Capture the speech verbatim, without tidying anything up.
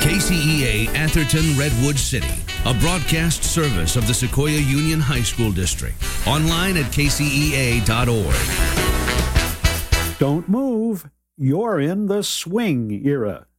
K C E A Atherton Redwood City, a broadcast service of the Sequoia Union High School District. Online at k c e a dot org. Don't move. You're in the swing era.